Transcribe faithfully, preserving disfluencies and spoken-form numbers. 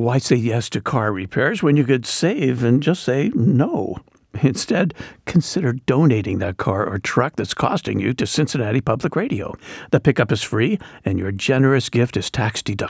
why say yes to car repairs when you could save and just say no? Instead, consider donating that car or truck that's costing you to Cincinnati Public Radio. The pickup is free, and your generous gift is tax deductible.